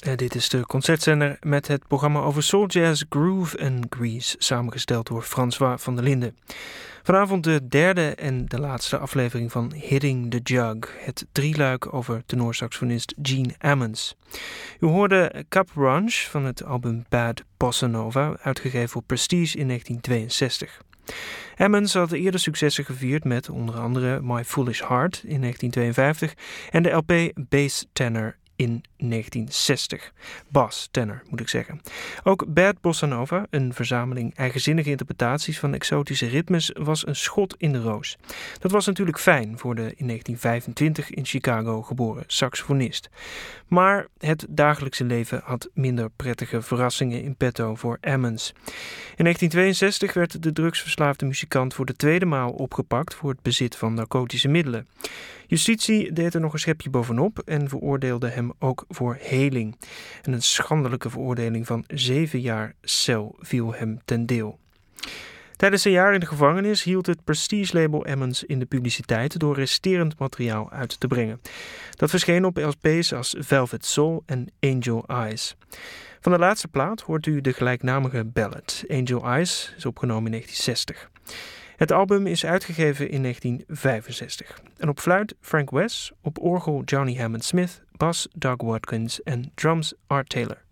Dit is de concertzender met het programma over soul jazz, groove en grease, samengesteld door François van der Linden. Vanavond de derde en de laatste aflevering van Hitting the Jug, het drieluik over tenorsaxofonist Gene Ammons. U hoorde Cap Ranch van het album Bad Bossa Nova, uitgegeven voor Prestige in 1962. Ammons had eerder successen gevierd met onder andere My Foolish Heart in 1952 en de LP Bass Tenor in 1960. Bass tenor, moet ik zeggen. Ook Bad Bossa Nova, een verzameling eigenzinnige interpretaties van exotische ritmes, was een schot in de roos. Dat was natuurlijk fijn voor de in 1925 in Chicago geboren saxofonist. Maar het dagelijkse leven had minder prettige verrassingen in petto voor Ammons. In 1962 werd de drugsverslaafde muzikant voor de tweede maal opgepakt voor het bezit van narcotische middelen. Justitie deed er nog een schepje bovenop en veroordeelde hem ook voor heling. En een schandelijke veroordeling van 7 jaar cel viel hem ten deel. Tijdens zijn jaar in de gevangenis hield het Prestige-label Ammons in de publiciteit door resterend materiaal uit te brengen. Dat verscheen op LP's als Velvet Soul en Angel Eyes. Van de laatste plaat hoort u de gelijknamige ballad. Angel Eyes is opgenomen in 1960. Het album is uitgegeven in 1965. En op fluit Frank Wess, op orgel Johnny Hammond Smith, bas Doug Watkins en drums Art Taylor.